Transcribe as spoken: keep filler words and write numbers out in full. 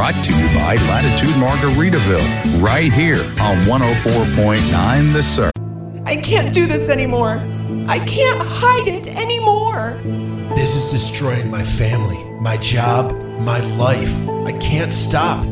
Brought to you by Latitude Margaritaville, right here on one oh four point nine The Surf. I can't do this anymore. I can't hide it anymore. This is destroying my family, my job, my life. I can't stop.